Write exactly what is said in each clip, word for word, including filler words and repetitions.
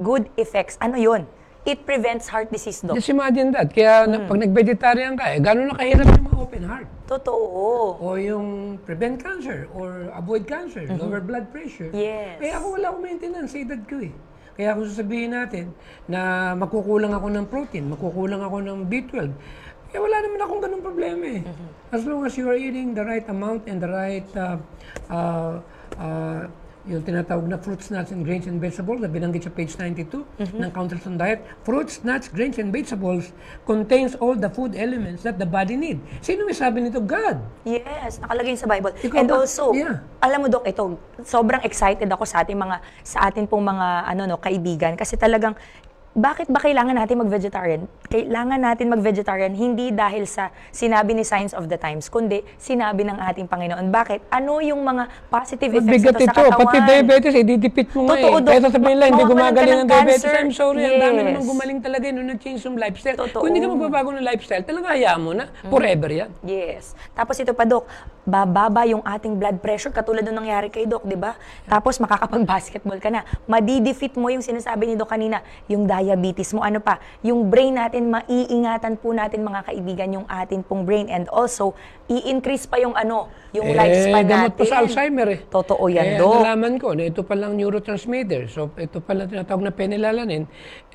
good effects. Ano yun? It prevents heart disease, Doc. Just imagine that. Kaya mm. pag nag-vegetarian ka, eh, gano'n na kahirap yung mga open heart. Totoo. O yung prevent cancer or avoid cancer, mm-hmm. lower blood pressure. Yes. Kaya ako wala akong maintenance sa edad ko eh. Kaya kung sasabihin natin na makukulang ako ng protein, makukulang ako ng B twelve, eh wala naman akong ganung problema eh. Mm-hmm. As long as you are eating the right amount and the right uh, uh, uh, yung tinatawag na fruits, nuts, and grains and vegetables na binanggit sa page ninety-two mm-hmm. ng Council on Diet. Fruits, nuts, grains, and vegetables contains all the food elements that the body need. Sino may sabi nito? God. Yes, nakalagay sa Bible. Ikaw and ba? also, Yeah. alam mo, Dok, ito, sobrang excited ako sa ating mga, sa atin pong mga ano, no, kaibigan. Kasi talagang, bakit ba kailangan natin mag-vegetarian? Kailangan natin mag-vegetarian hindi dahil sa sinabi ni Signs of the Times, kundi sinabi ng ating Panginoon. Bakit? Ano yung mga positive effects Bigat ito sa ito. katawan? Pati diabetes, ididipit mo nga Totoo, eh. Dok. Kaya sasabihin lang, hindi Mawawalan gumagaling ka ng ng diabetes. cancer. I'm sorry, ang dami Yes. naman gumaling talaga nung nag-change yung lifestyle. Totoo. Kung hindi ka magbabago ng lifestyle, talaga hayaan mo na. Forever yan. Yes. Tapos ito pa, Dok, bababa yung ating blood pressure, katulad nung nangyari kay Doc, di ba? Tapos makakapag-basketball ka na. Madidefeat mo yung sinasabi ni Doc kanina, yung diabetes mo, ano pa, yung brain natin, maiingatan po natin mga kaibigan yung atin pong brain, and also, i-increase pa yung ano, yung eh, lifespan gamot natin. pa sa Alzheimer eh. Totoo yan, eh, Doc. Nalaman ko na ito palang neurotransmitter. So, ito pala tinatawag na phenylalanine,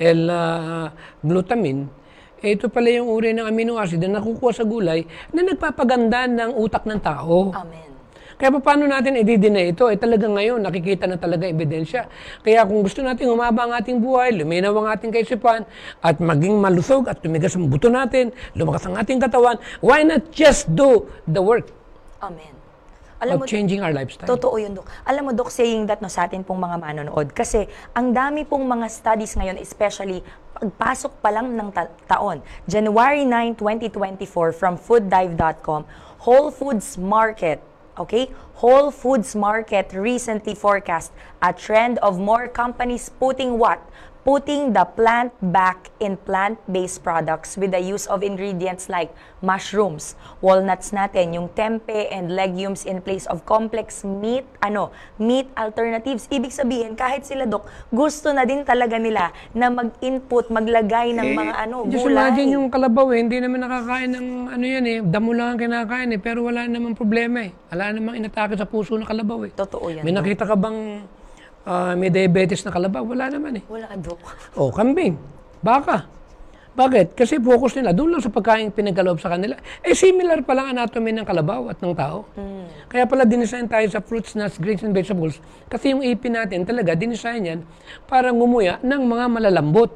L-glutamine. Eh, ito pala yung uri ng amino acid na nakukuha sa gulay na nagpapaganda ng utak ng tao. Amen. Kaya paano natin i-deny ito? Eh talaga ngayon, nakikita na talaga ebidensya. Kaya kung gusto natin humaba ang ating buhay, luminaw ang ating kaisipan, at maging malusog at tumigas ang buto natin, lumakas ang ating katawan, why not just do the work? Amen. Alam of mo, changing our lifestyle. Totoo yun, Dok. Alam mo, Dok, saying that no, sa atin pong mga manonood. Kasi ang dami pong mga studies ngayon, especially pagpasok pa lang ng ta- taon. January ninth, twenty twenty-four, from food dive dot com, Whole Foods Market, okay? Whole Foods Market recently forecast a trend of more companies putting what? Putting the plant back in plant-based products with the use of ingredients like mushrooms, walnuts natin, yung tempeh and legumes in place of complex meat, ano, meat alternatives. Ibig sabihin, kahit sila, Dok, gusto na din talaga nila na mag-input, maglagay ng eh, mga ano, just gulay. imagine yung kalabaw eh, hindi naman nakakain ng ano yan eh, damo lang ang kinakain eh, pero wala namang problema eh. Wala namang inatake sa puso ng kalabaw eh. Totoo yan. May nakita ka bang Uh, may diabetes na kalabaw? Wala naman eh. Wala, Dok. O, kambing, baka. Bakit? Kasi focus nila doon lang sa pagkain pinagkaloob sa kanila. Eh, similar pa lang anatomy ng kalabaw at ng tao. Mm. Kaya pala dinesign tayo sa fruits, nuts, grains, and vegetables. Kasi yung ipin natin talaga, dinesign yan para ngumuya ng mga malalambot.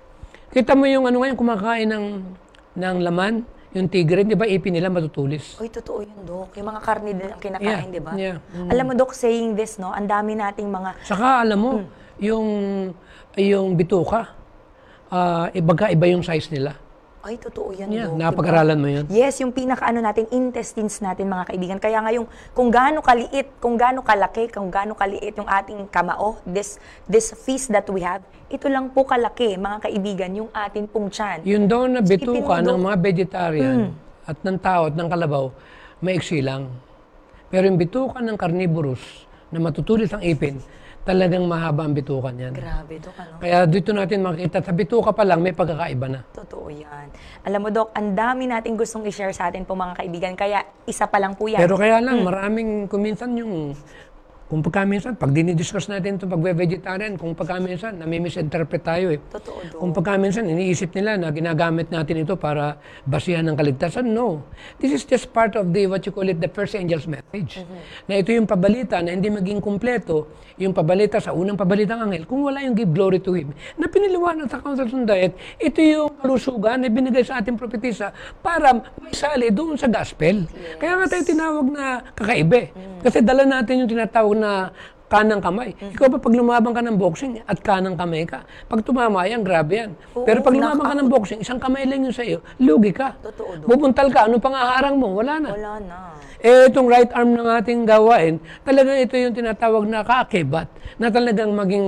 Kita mo yung ano ngayon, kumakain ng, ng laman, yung tigre, di ba, ipin nila matutulis. Uy, totoo yun, Dok. Yung mga karne din ang kinakain, Yeah, di ba? yeah. Mm. Alam mo, Dok, saying this, no, ang dami nating mga... Saka, alam mo, Mm. yung, yung bituka, uh, ibaga iba yung size nila. Ay, totoo yan, Yeah, Dok. napag-aralan mo yun? Yes, yung pinaka-ano natin, intestines natin, mga kaibigan. Kaya nga yung, kung gaano kaliit, kung gaano kalaki, kung gaano kaliit yung ating kamao, this, this feast that we have, ito lang po kalaki, mga kaibigan, yung atin pong tiyan. Yun daw na bituka Ipin- ng mga vegetarian Mm. at ng tao at ng kalabaw, maiksi lang. Pero yung bituka ng carnivorous na matutulis ang ipin, talagang mahaba ang bitukan yan. Grabe, Dok, ano? Kaya dito natin makikita, sa bituka pa lang, may pagkakaiba na. Totoo yan. Alam mo, Dok, ang dami nating gustong i-share sa atin po, mga kaibigan. Kaya isa pa lang po yan. Pero kaya lang, maraming kuminsan yung, kung pagkaminsan, pag dinidiscuss natin itong pag-vegetarian, kung pagkaminsan, nami-misinterpret tayo eh. Totoo, Dok. Kung pagkaminsan, iniisip nila na ginagamit natin ito para basihan ng kaligtasan. No. This is just part of the, what you call it, the first angel's message. Mm-hmm. Na ito yung pabalita na hindi maging kumpleto, yung pabalita sa unang pabalitang anghel, kung wala yung give glory to Him. Na piniliwanag sa Council on Diet, ito yung kalusugan na binigay sa ating propetisa para maisali doon sa gospel. Yes. Kaya nga tayo tinawag na kakaiba. Mm. Kasi dala natin yung tinatawag na kanang kamay. Mm-hmm. Ikaw pa pag lumabang ka ng boxing at kanang kamay ka, pag tumama yan, grabe yan. Oo, pero pag lumabang ka naka- ng boxing, isang kamay lang yun sa iyo, lugi ka. Totoo, Dok. Bupuntal ka, ano pang aharang mo? Wala na. Wala na. Eh, itong right arm ng ating gawain, talagang ito yung tinatawag na kaakibat, na talagang maging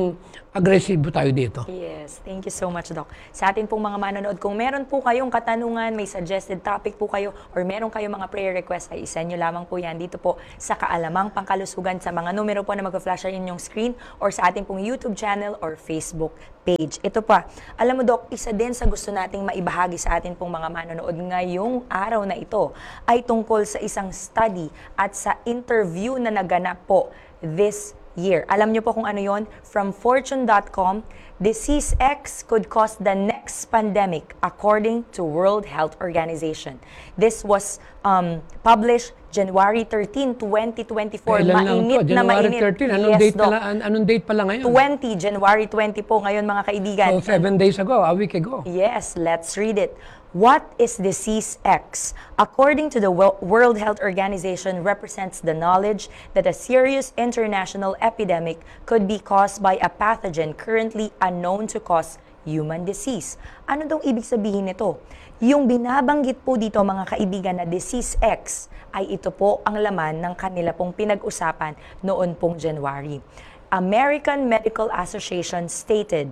agresibo tayo dito. Yes, thank you so much, Doc. Sa atin pong mga manonood, kung meron po kayong katanungan, may suggested topic po kayo, or meron kayong mga prayer request, ay isend nyo lamang po yan dito po sa Kaalamang Pangkalusugan sa mga numero po na mag-flash sa inyong screen or sa ating pong YouTube channel or Facebook page. Ito pa, alam mo, Doc, isa din sa gusto nating maibahagi sa atin pong mga manonood ngayong araw na ito ay tungkol sa isang study at sa interview na naganap po this year. Alam niyo po kung ano yon? From fortune dot com, Disease X could cause the next pandemic according to World Health Organization. This was um, published January thirteenth, twenty twenty-four. Kailan lang Mainit to? na January mainit. thirteenth. Anong, Yes, date Doc. pala, an- anong date pala ngayon? twenty, January twenty po ngayon, mga kaibigan. So, seven days ago, a week ago. Yes, let's read it. What is Disease X? According to the Wo- World Health Organization, represents the knowledge that a serious international epidemic could be caused by a pathogen currently unknown to cause human disease. Ano daw ibig sabihin nito? Yung binabanggit po dito, mga kaibigan, na Disease X ay ito po ang laman ng kanila pong pinag-usapan noon pong January. American Medical Association stated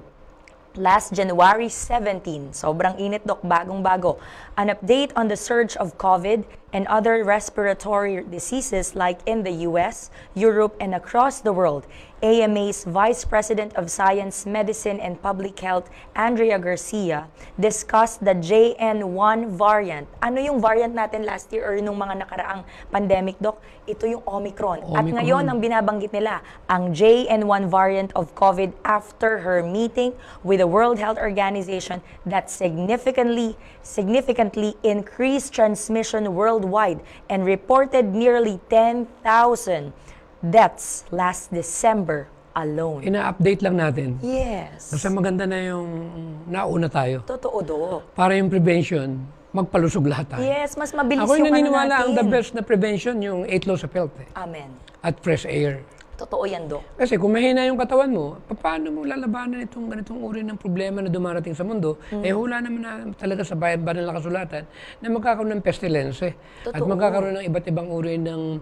last January seventeenth, sobrang init, Doc, bagong-bago, an update on the surge of COVID and other respiratory diseases like in the U S, Europe, and across the world. A M A's Vice President of Science, Medicine, and Public Health, Andrea Garcia, discussed the J N one variant. Ano yung variant natin last year or nung mga nakaraang pandemic, Doc? Ito yung Omicron. At Omicron. ngayon, ang binabanggit nila, ang J N one variant of COVID after her meeting with the World Health Organization that significantly, significantly increased transmission worldwide and reported nearly ten thousand deaths last December alone. Ina-update lang natin. Yes. Kasi maganda na yung nauna tayo. Totoo, Doc. Para yung prevention, magpalusog lahat tayo. Yes, mas mabilis Ako yung yung ano naniniwala natin. ang the best na prevention, yung eight laws of health. Eh. Amen. At fresh air. Totoo yan, Doc. Kasi kung mahina yung katawan mo, paano mo lalabanan itong ganitong uri ng problema na dumarating sa mundo? Mm. Eh hula naman na talaga sa bayan ba ng kasulatan na magkakaroon ng pestilence eh. At Totoo. magkakaroon ng iba't ibang uri ng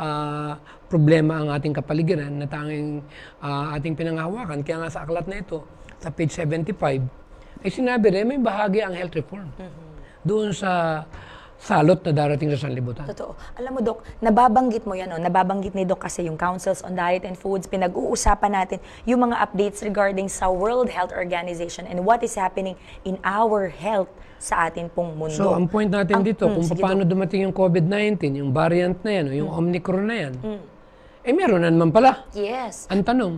ah, problema ang ating kapaligiran na tanging ah, ating pinanghahawakan. Kaya nga sa aklat na ito, sa page seventy-five, ay sinabi rin may bahagi ang health reform. Doon sa salot na darating sa sanlibutan. Totoo. Alam mo, Doc, nababanggit mo yan, no? Nababanggit ni Doc kasi yung Councils on Diet and Foods, pinag-uusapan natin yung mga updates regarding sa World Health Organization and what is happening in our health sa atin pong mundo. So, ang point natin Ang- dito, mm, kung sige, paano Doc. dumating yung COVID nineteen, yung variant na yan, o yung Omicron na yan, eh meron na naman pala. Yes. Ang tanong,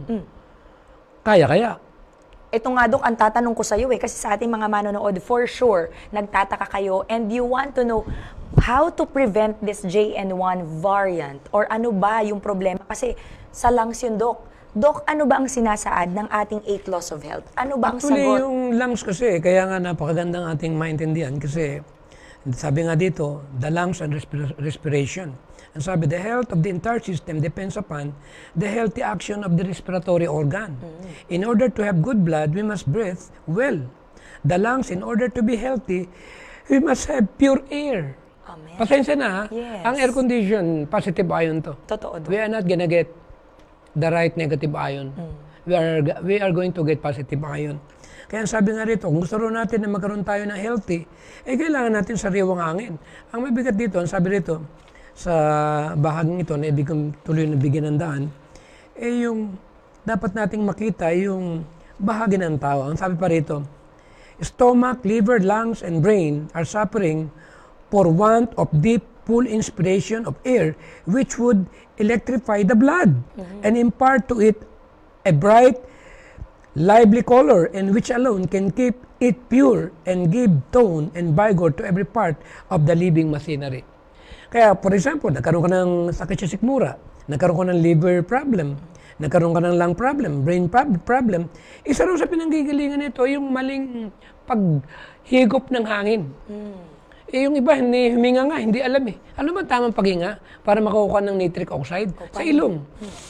kaya-kaya? Ito nga, Dok, ang tatanong ko sa iyo eh, kasi sa ating mga manonood, for sure, nagtataka kayo and you want to know how to prevent this J N one variant or ano ba yung problema? Kasi sa lungs yun, Dok. Dok, ano ba ang sinasaad ng ating eight laws of health? Ano ba ang Actually, sagot? yung lungs kasi, kaya nga napakagandang ating maintindihan kasi sabi nga dito, the lungs and respira- respiration. And sabi, the health of the entire system depends upon the healthy action of the respiratory organ. In order to have good blood, we must breathe well. The lungs, in order to be healthy, we must have pure air. Amen. Pasensya na ha, Yes. ang air condition, positive ion to. Totoo, Dok. We are not gonna get the right negative ion. We are we are going to get positive ion. Kaya sabi nga rito, kung gusto rin natin na magkaroon tayo ng healthy, eh kailangan natin sariwang hangin. Ang mabigat dito, ang sabi rito, sa bahaging ito na hindi ko tuloy na bigyan ng daan, eh yung dapat nating makita yung bahagi ng tao. Ang sabi pa rito, stomach, liver, lungs, and brain are suffering for want of deep, full inspiration of air which would electrify the blood and impart to it a bright, lively color and which alone can keep it pure and give tone and vigor to every part of the living machinery. Kaya, for example, nagkaroon ka ng sakit sa sikmura, nagkaroon ka ng liver problem, nagkaroon ka ng lung problem, brain prob- problem, isa rin sa pinanggigilingan nito yung maling paghigop ng hangin. Eh, yung iba, hindi huminga nga, hindi alam eh. Ano ba tamang paghinga para makukuha ng nitric oxide? Sa ilong.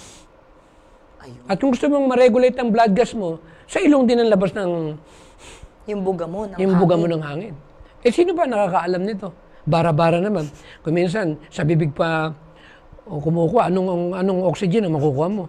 Ayun. At kung gusto mong ma-regulate ang blood gas mo, sa ilong din ang labas ng Yung buga mo ng yung buga mo hangin. ng hangin. Eh, sino ba nakakaalam nito? Bara-bara naman. Kung minsan, sa bibig pa o kumukuha, anong, anong oxygen ang makukuha mo?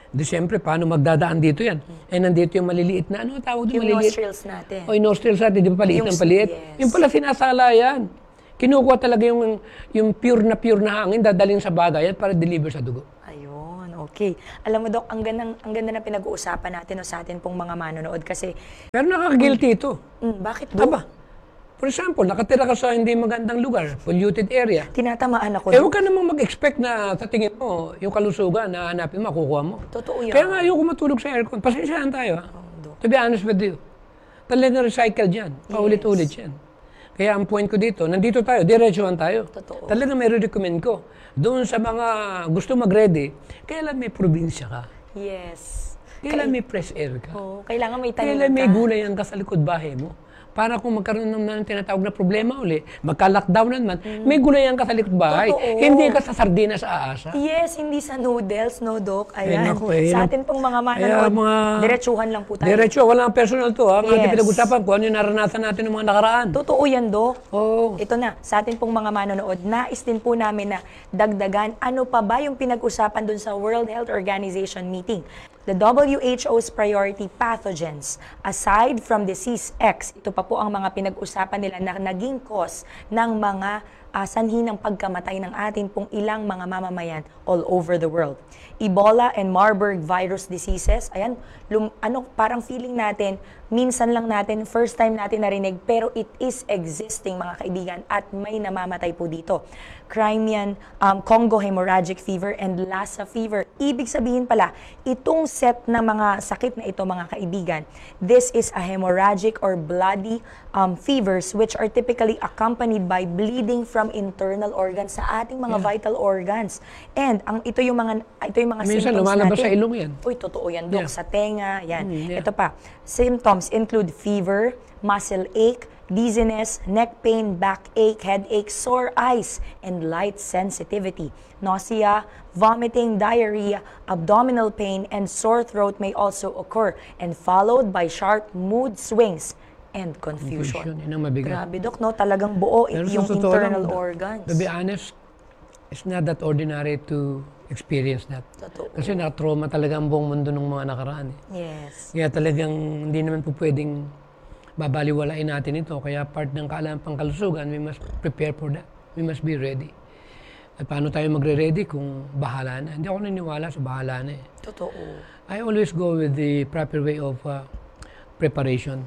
Di siyempre, paano magdadaan dito yan? Eh, nandito yung maliliit na, ano tawag doon? Yung Maliliit? nostrils natin. O, yung nostrils natin, di ba paliit Yung- ng paliit? yes. Yung pala sinasala yan. Kinukuha talaga yung, yung pure na pure na hangin, dadalhin sa bagay at para deliver sa dugo. Ayun, okay. Alam mo, Dok, ang ganda, ang ganda na pinag-uusapan natin no, sa atin pong mga manonood kasi, Pero nakaka-guilty ito. mm, bakit, Dok? Aba, for example, nakatira ka sa hindi magandang lugar, polluted area. Tinatamaan ako, Eh, Dok. huwag ka namang mag-expect na sa tingin mo, yung kalusugan na hanapin mo, makukuha mo. Totoo yan. Kaya nga, ayoko matulog sa aircon. Pasensyahan tayo, ha? Oh, Dok. To be honest with you. Talagang recycle dyan. Paulit-ulit yan. Kaya ang point ko dito, nandito tayo, diretsuhan tayo. Totoo. Talagang may recommend ko. Doon sa mga gusto mag-ready, kailan may probinsya ka? Yes. Kailan may fresh air ka? Oh, kailangan may tanim Kailan may ka. gulayan ka sa likod bahay mo? Para kung magkaroon ng, ng tinatawag na problema uli, magka-lockdown na naman, may gulayan ka sa likod bahay. Totoo. Hindi ka sa sardinas aasa. Yes, hindi sa noodles, no, Dok? Ayan. Eh, naku, eh, sa yun- atin pong mga Kaya manonood, mga- diretsuhan lang po tayo. Diretso, walang personal to. Ha? Ang ating Yes. pinag-usapan kung ano yung naranasan natin ng mga nakaraan. Totoo yan, Dok. Oo. Ito na, sa atin pong mga manonood, nais din po namin na dagdagan ano pa ba yung pinag-usapan dun sa World Health Organization meeting. The W H O's priority pathogens, aside from disease X, ito pa po ang mga pinag-usapan nila na naging cause ng mga uh, sanhi ng pagkamatay ng atin pong ilang mga mamamayan all over the world. Ebola and Marburg virus diseases, ayan, lum, ano, parang feeling natin, minsan lang natin, first time natin narinig, pero it is existing mga kaibigan at may namamatay po dito. Crimean, um, Congo hemorrhagic fever and Lassa fever. Ibig sabihin pala, itong set na mga sakit na ito mga kaibigan, this is a hemorrhagic or bloody um, fevers which are typically accompanied by bleeding from internal organs sa ating mga Yeah. vital organs. And ang ito yung mga ito yung mga Minsan symptoms lumalabas natin. sa ilong yan. Uy, totoo yan, Dok. Yeah. Sa tenga, yan. Mm, yeah. Ito pa. Symptoms include fever, muscle ache, dizziness, neck pain, backache, headache, sore eyes, and light sensitivity. Nausea, vomiting, diarrhea, abdominal pain, and sore throat may also occur, and followed by sharp mood swings and confusion. Confusion, yun ang mabigat. Grabe, Dok, no? Talagang buo Pero sa yung totoo internal lang, organs. To be honest, it's not that ordinary to experience that. Totoo. Kasi nakatrauma talaga ang buong mundo ng mga nakaraan. Eh. Yes. Kaya talagang hindi naman po pwedeng babaliwalain natin ito. Kaya part ng kaalam pangkalusugan, we must prepare for that. We must be ready. At paano tayo magre-ready kung bahala na? Hindi ako naniniwala sa bahala na eh. Totoo. I always go with the proper way of uh, preparation.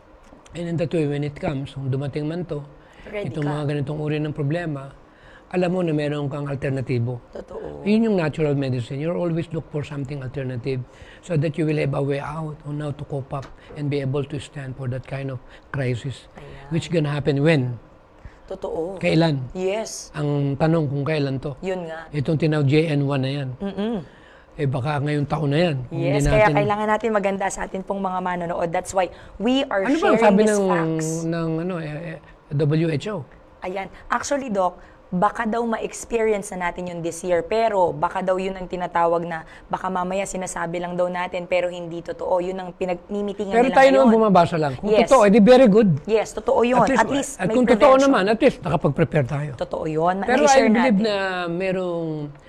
And in that way, when it comes, kung dumating man to, Ready itong ka. mga ganitong uri ng problema, alam mo na meron kang alternatibo. Totoo. Yun yung natural medicine. You always look for something alternative so that you will have a way out on how to cope up and be able to stand for that kind of crisis. Ayan. Which gonna happen when? Totoo. Kailan? Yes. Ang tanong kung kailan to. Yun nga. Itong tinawag J N one na yan. Mm-mm. Eh baka ngayong taon na yan. Kung Yes, hindi kaya natin- kailangan natin maganda sa atin pong mga manonood. That's why we are Ano ba sharing ang sabi these ng, facts. ng ano, eh, eh, W H O? Ayan. Actually, Doc, baka daw ma-experience na natin yun this year. Pero baka daw yun ang tinatawag na baka mamaya sinasabi lang daw natin pero hindi totoo. Yun ang pinag-mimitingan Pero nila tayo ngayon. naman bumabasa lang. Kung Yes. totoo, edi very good. Yes, totoo yun. At least, at may kung totoo prevention. naman, at least nakapag-prepare tayo. Totoo yun. Ma- Pero I na-share believe natin. na merong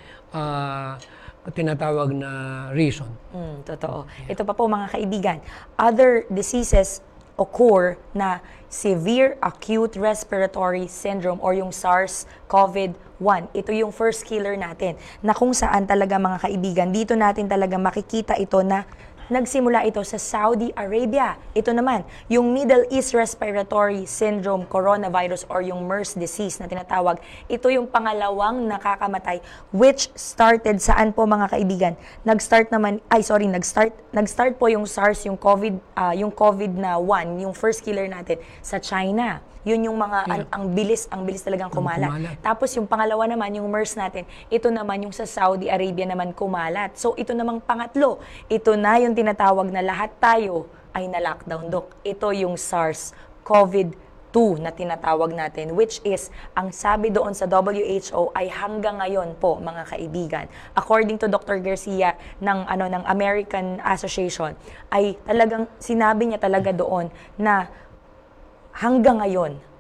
ah, tinatawag na reason. Mm, totoo. Ito pa po mga kaibigan. Other diseases occur na severe acute respiratory syndrome or yung SARS CoV one. Ito yung first killer natin na kung saan talaga mga kaibigan, dito natin talaga makikita ito na nagsimula ito sa Saudi Arabia. Ito naman, yung Middle East Respiratory Syndrome Coronavirus or yung MERS disease na tinatawag. Ito yung pangalawang nakakamatay which started saan po mga kaibigan? Nag-start naman, ay sorry, nag-start, nag-start po yung SARS, yung COVID, ah, yung COVID na one, yung first killer natin sa China. Yun yung mga, Yeah. ang, ang bilis, ang bilis talagang kumalat. kumalat. Tapos yung pangalawa naman, yung MERS natin, ito naman yung sa Saudi Arabia naman kumalat. So ito namang pangatlo, ito na yung tinatawag na lahat tayo ay na-lockdown, Dok. Ito yung SARS CoV two na tinatawag natin, which is, ang sabi doon sa W H O ay hanggang ngayon po, mga kaibigan. According to Doctor Garcia ng, ano, ng American Association, ay talagang sinabi niya talaga doon na hanggang ngayon,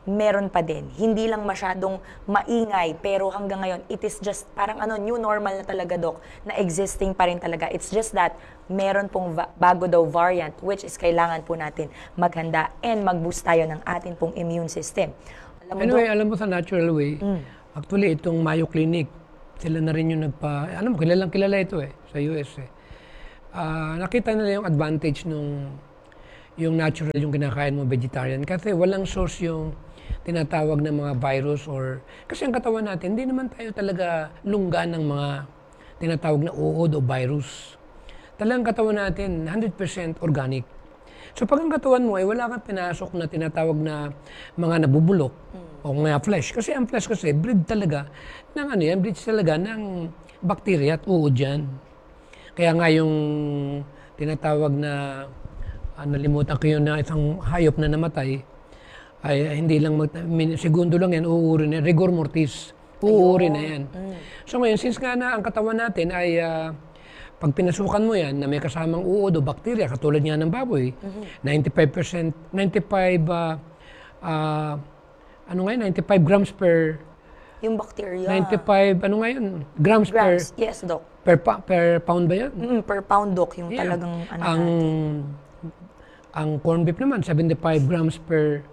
meron pa din. Hindi lang masyadong maingay, pero hanggang ngayon, it is just parang ano, new normal na talaga, Dok, na existing pa rin talaga. It's just that meron pong va- bago daw variant, which is kailangan po natin maghanda and mag-boost tayo ng atin pong immune system. Alam mo, Anyway, Dok, alam mo sa natural way, actually itong Mayo Clinic, sila na rin yung nagpa, alam mo, kilalang kilala ito eh, sa U S eh. Ah, nakita nila yung advantage nung yung natural yung kinakain mo vegetarian kasi walang source yung tinatawag na mga virus or kasi ang katawan natin hindi naman tayo talaga lunggan ng mga tinatawag na uod o virus. Talagang katawan natin one hundred percent organic. So pag ang katawan mo ay wala kang pinasok na tinatawag na mga nabubulok o mga flesh kasi ang flesh kasi breed talaga ng ano yan, breed talaga ng bacteria at uod yan. Kaya nga yung tinatawag na ah, nalimutan ko yun na isang hayop na namatay ay ay hindi lang mag, min, segundo lang yan uuri na rigor mortis uuri na yan. So ngayon since nga na ang katawan natin ay ah, pag pinasukan mo yan na may kasamang uod o bakterya katulad nga ng baboy ninety-five percent ninety-five ah, ah, ano nga yun, ninety-five grams per yung bacteria. ninety-five ano nga yun grams, Grams. per Yes, Dok. per pa- per pound ba yan? Mm, per pound, Dok, yung Yeah. talagang ano ang natin. ang corned beef naman seventy-five grams per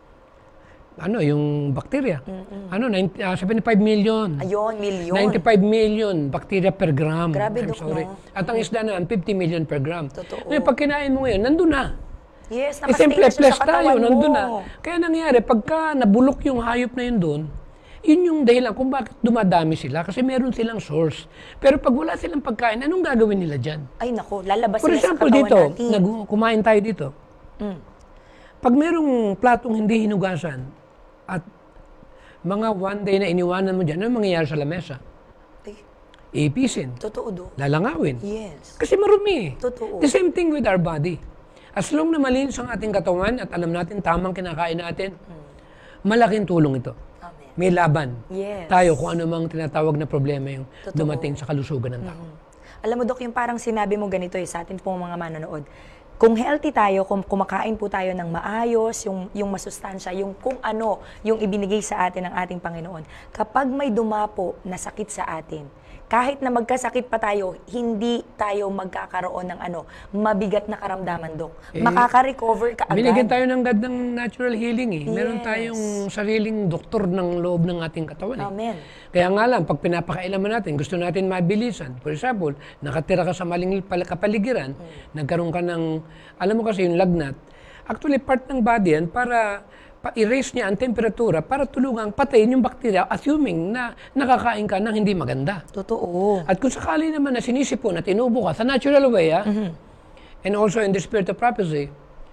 ano yung bacteria. Ano ninety, ah, seventy-five million. Ayun, milyon. ninety-five million bacteria per gram. Grabe, I'm Dok, sorry. no? At ang isda naman fifty million per gram. Totoo. Ngayon pag kinain mo ngayon, nandun na. Yes, Eh, nakastay simple na siya plus sa tayo, katawan mo. nandun na. Kaya nangyari, pagka nabulok yung hayop na yun doon, yun yung dahilan kung bakit dumadami sila kasi meron silang source. Pero pag wala silang pagkain, anong gagawin nila dyan? Ay, nako, lalabas For sila sa example, katawan dito, natin. nag kumain tayo dito. Mm. Pag merong platong hindi hinugasan at mga one day na iniwanan mo dyan, ano mangyayari sa lamesa? Ay, Iipisin, totoo, Dok. lalangawin. Yes. Kasi marumi. Totoo. The same thing with our body. As long na malinis ang ating katawan at alam natin tamang kinakain natin, malaking tulong ito. Amen. May laban Yes. tayo kung ano mang tinatawag na problema yung Totoo. dumating sa kalusugan ng tao. Alam mo, Dok, yung parang sinabi mo ganito eh, sa atin pong mga manonood. Kung healthy tayo, kung kumakain po tayo ng maayos, yung, yung masustansya, yung kung ano yung ibinigay sa atin ng ating Panginoon, kapag may dumapo na sakit sa atin, kahit na magkasakit pa tayo, hindi tayo magkakaroon ng ano, mabigat na karamdaman, Dok. Eh, Makaka-recover ka agad. Binigyan tayo ng God ng natural healing eh. Meron Yes. tayong sariling doktor ng loob ng ating katawan eh. Amen. Kaya nga lang, pag pinapakailaman natin, gusto natin mabilisan. For example, nakatira ka sa maling pal- kapaligiran, nagkaroon ka ng, alam mo kasi yung lagnat, actually part ng body yan para pa-erase niya ang temperatura para tulungang patayin yung bakterya, assuming na nakakain ka ng hindi maganda. Totoo. At kung sakali naman na sinisipon at inuubo ka sa natural way, ah, and also in the spirit of prophecy,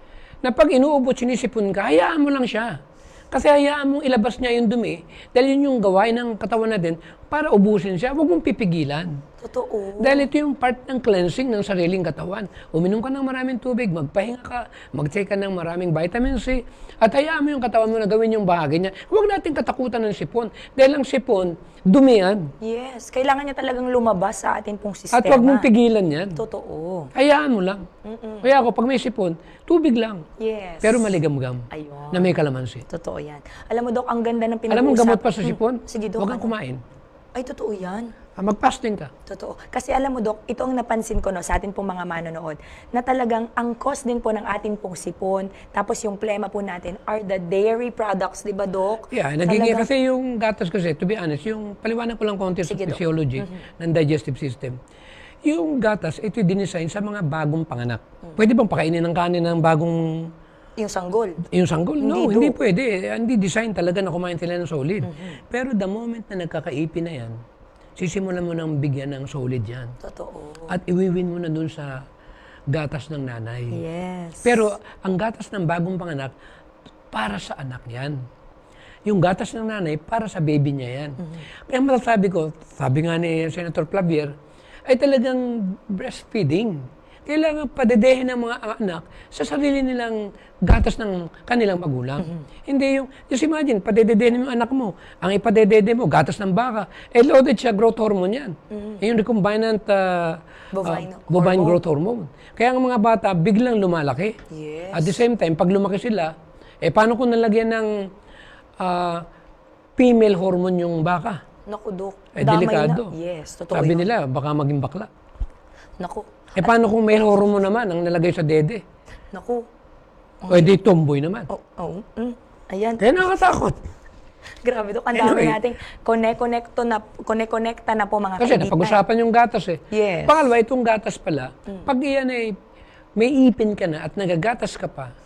na pag inuubo at sinisipon ka, hayaan mo lang siya. Kasi hayaan mong ilabas niya yung dumi dahil yun yung gawain ng katawan natin para ubusin siya. Huwag mong pipigilan. Totoo. Dahil ito yung part ng cleansing ng sariling katawan. Uminom ka ng maraming tubig, magpahinga ka, mag-take ka ng maraming vitamin C, at hayaan mo yung katawan mo na gawin yung bahagi niya. Huwag natin katakutan ng sipon. Dahil ang sipon, dumi yan. Yes. Kailangan niya talagang lumabas sa atin pong sistema. At huwag mong pigilan yan. Totoo. Hayaan mo lang. Kaya ako, pag may sipon, tubig lang. Yes. Pero maligam-gam Ayun. na may kalamansi. Totoo yan. Alam mo, Dok, ang ganda ng pinag-uusap. Alam mo, gamot pa sa sipon? Hmm. Sige, Dok. Huwag kang ano? kumain. Ay, totoo yan. Ah, Mag-fasting ka. Totoo. Kasi alam mo, Dok, ito ang napansin ko no, sa atin pong mga manonood, na talagang ang cost din po ng ating pong sipon, tapos yung plema po natin are the dairy products, di ba, Dok? Yeah, nagiging Talagang- kasi yung gatas kasi, to be honest, yung paliwanag ko lang konti sa Sige, Dok. physiology ng digestive system. Yung gatas, ito dinesign sa mga bagong panganak. Pwede bang pakainin ng kanin ng bagong Yung sanggol. yung sanggol? No, Hindi, hindi, Dok. pwede. Hindi design talaga na kumain sila ng solid. Pero the moment na nagkakaipin na yan, sisimulan mo nang bigyan ng solid yan. Totoo. At iwiwin mo na dun sa gatas ng nanay. Yes. Pero ang gatas ng bagong panganak, para sa anak yan. Yung gatas ng nanay, para sa baby niya yan. Kaya masasabi ko, sabi nga ni Senator Clavier, ay talagang breastfeeding. Kailangan padedehin ng mga anak sa sarili nilang gatas ng kanilang magulang. Hindi yung, just imagine, padedehin mo yung anak mo. Ang ipadedede mo, gatas ng baka. Eh, loaded siya, growth hormone yan. Yung recombinant uh, Bovine uh, bovine hormone. growth hormone. Kaya ang mga bata, biglang lumalaki. Yes. At the same time, pag lumaki sila, eh paano kung nalagyan ng ah, female hormone yung baka. Naku, Dok. Eh, Damay delikado. Na. Yes, totoo Sabi yun. nila, baka maging bakla. Naku. Eh, paano kung male hormone naman ang nalagay sa dede? Naku. O, di tomboy naman. Oh, oh. Mm. Ayan. Kaya nakakatakot. Grabe, Dok. Ang dami Anyway. nating connect-connecto na, connect-connecta na po mga Kasi kaibigan. napag-usapan yung gatas eh. Yes. Pangalawa, itong gatas pala, pag iyan ay may ipin ka na at nagagatas ka pa,